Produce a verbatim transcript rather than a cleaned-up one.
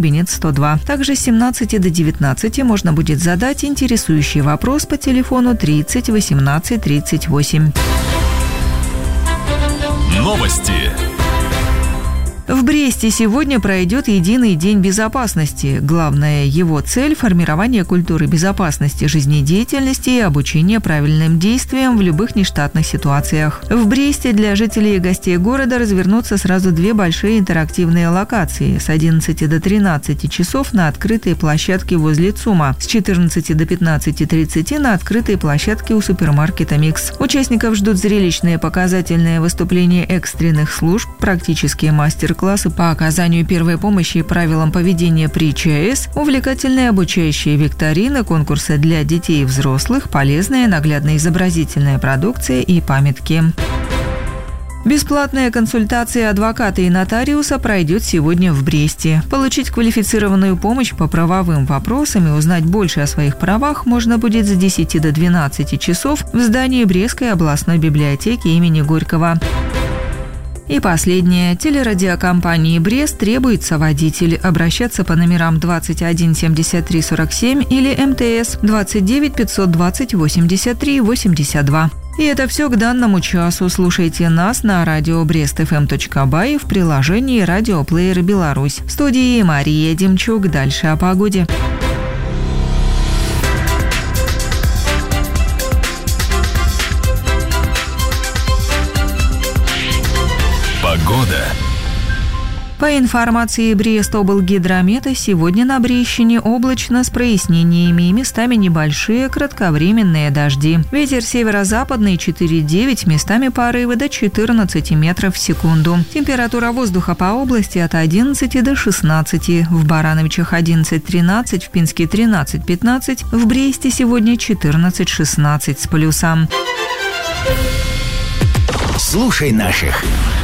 кабинет сто два. Также с семнадцати до девятнадцати можно будет задать интересующий вопрос по телефону тридцать восемнадцать тридцать восемь. Новости. В Бресте сегодня пройдет единый день безопасности. Главная его цель – формирование культуры безопасности жизнедеятельности и обучение правильным действиям в любых нештатных ситуациях. В Бресте для жителей и гостей города развернутся сразу две большие интерактивные локации с одиннадцати до тринадцати часов на открытой площадке возле ЦУМа, с четырнадцати до пятнадцати тридцати на открытой площадке у супермаркета «Микс». Участников ждут зрелищные показательные выступления экстренных служб, практические мастер-классы по оказанию первой помощи и правилам поведения при ЧАЭС, увлекательные обучающие викторины, конкурсы для детей и взрослых, полезная наглядно-изобразительная продукция и памятки. Бесплатная консультация адвоката и нотариуса пройдет сегодня в Бресте. Получить квалифицированную помощь по правовым вопросам и узнать больше о своих правах можно будет с десяти до двенадцати часов в здании Брестской областной библиотеки имени Горького. И последнее. Телерадиокомпании «Брест» требуется водитель. Обращаться по номерам двадцать один семьдесят три сорок семь или МТС двадцать девять пятьсот двадцать восемьдесят три восемьдесят два. И это все к данному часу. Слушайте нас на радио брест эф эм точка бай в приложении «Радиоплеер Беларусь». В студии Мария Демчук. Дальше о погоде. Погода. По информации Брестоблгидромета, сегодня на Брестщине облачно с прояснениями и местами небольшие кратковременные дожди. Ветер северо-западный четыре девять, местами порывы до четырнадцати метров в секунду. Температура воздуха по области от одиннадцати до шестнадцати. В Барановичах одиннадцать тринадцать, в Пинске тринадцать пятнадцать, в Бресте сегодня четырнадцать шестнадцать с плюсом. Слушай наших.